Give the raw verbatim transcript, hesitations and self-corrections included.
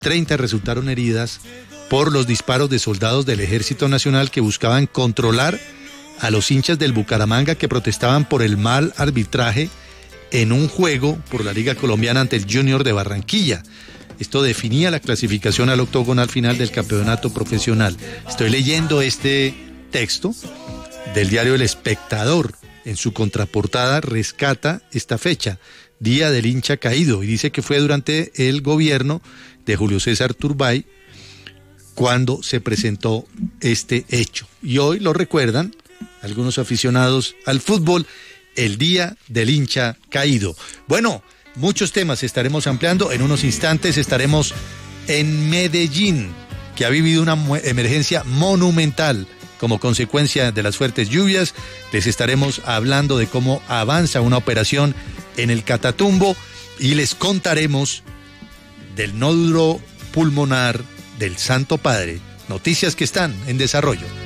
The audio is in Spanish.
treinta resultaron heridas por los disparos de soldados del Ejército Nacional que buscaban controlar a los hinchas del Bucaramanga que protestaban por el mal arbitraje en un juego por la Liga Colombiana ante el Junior de Barranquilla. Esto definía la clasificación al octogonal final del campeonato profesional. Estoy leyendo este texto del diario El Espectador. En su contraportada rescata esta fecha, Día del Hincha Caído, y dice que fue durante el gobierno de Julio César Turbay cuando se presentó este hecho. Y hoy lo recuerdan algunos aficionados al fútbol, el Día del Hincha Caído. Bueno, muchos temas estaremos ampliando. En unos instantes estaremos en Medellín, que ha vivido una emergencia monumental como consecuencia de las fuertes lluvias. Les estaremos hablando de cómo avanza una operación en el Catatumbo y les contaremos del nódulo pulmonar del Santo Padre. Noticias que están en desarrollo.